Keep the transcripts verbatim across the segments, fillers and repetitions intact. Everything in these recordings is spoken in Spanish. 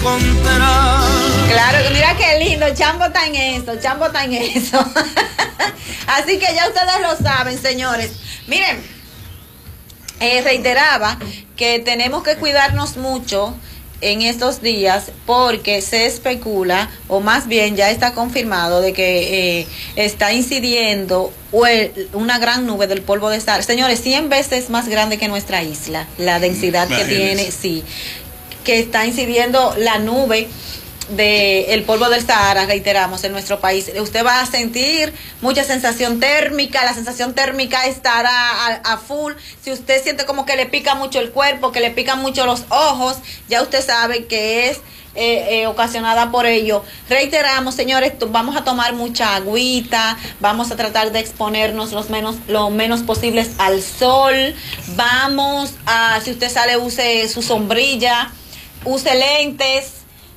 encontrar. Claro, que mira qué lindo, Chambo está en eso, Chambo está en eso. Así que ya ustedes lo saben, señores. Miren, eh, reiteraba que tenemos que cuidarnos mucho en estos días porque se especula, o más bien ya está confirmado, de que eh, está incidiendo una gran nube del polvo de Sahara. Señores, cien veces más grande que nuestra isla, la densidad que tiene, sí, que está incidiendo la nube de el polvo del Sahara, reiteramos, en nuestro país. Usted va a sentir mucha sensación térmica, la sensación térmica estará a, a full. Si usted siente como que le pica mucho el cuerpo, que le pican mucho los ojos, ya usted sabe que es eh, eh, ocasionada por ello. Reiteramos, señores, vamos a tomar mucha agüita, vamos a tratar de exponernos los menos, lo menos posibles al sol. Vamos a, si usted sale, use su sombrilla, use lentes,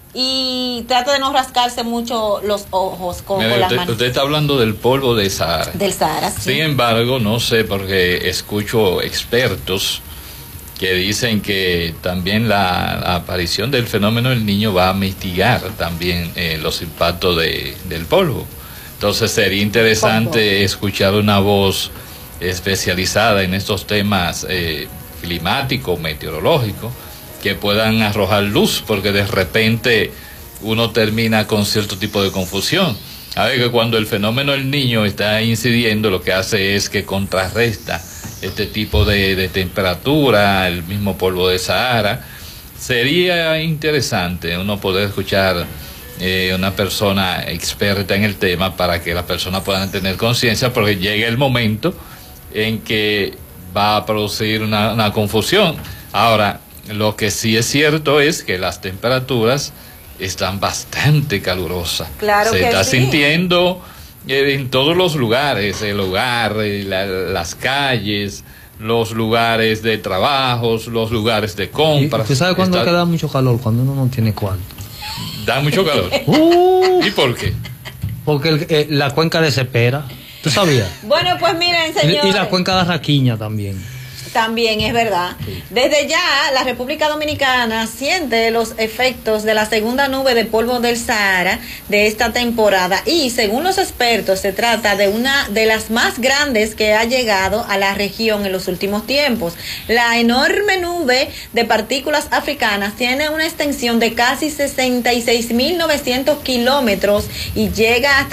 y trata de no rascarse mucho los ojos con, Mira, con las usted, manos. Usted está hablando del polvo de Sahara. Del Sahara, sí. Sin embargo, no sé, porque escucho expertos que dicen que también la, la aparición del fenómeno del Niño va a mitigar también eh, los impactos de, del polvo. Entonces sería interesante escuchar una voz especializada en estos temas eh, climáticos, meteorológicos, que puedan arrojar luz, porque de repente uno termina con cierto tipo de confusión. A ver, que cuando el fenómeno del Niño está incidiendo, lo que hace es que contrarresta este tipo de, de temperatura, el mismo polvo de Sahara. Sería interesante uno poder escuchar eh, una persona experta en el tema para que las personas puedan tener conciencia, porque llega el momento en que va a producir una, una confusión. Ahora, lo que sí es cierto es que las temperaturas están bastante calurosas. Claro Se que está sí. sintiendo eh, en todos los lugares, el hogar, eh, la, las calles, los lugares de trabajos, los lugares de compras. ¿Usted sabe cuándo está... queda mucho calor? Cuando uno no tiene cuarto. Da mucho calor. Uh, ¿Y por qué? Porque el, eh, la cuenca desespera. ¿Tú sabías? Bueno, pues miren, señores. Y, y la cuenca de Raquiña también. También es verdad. Sí. Desde ya la República Dominicana siente los efectos de la segunda nube de polvo del Sahara de esta temporada y según los expertos se trata de una de las más grandes que ha llegado a la región en los últimos tiempos. La enorme nube de partículas africanas tiene una extensión de casi sesenta y seis mil novecientos kilómetros y llega hasta